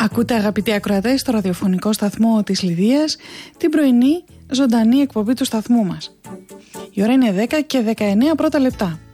Ακούτε, αγαπητοί ακροατές, στο ραδιοφωνικό σταθμό της Λιδίας την πρωινή ζωντανή εκπομπή του σταθμού μας. Η ώρα είναι 10 και 19 πρώτα λεπτά.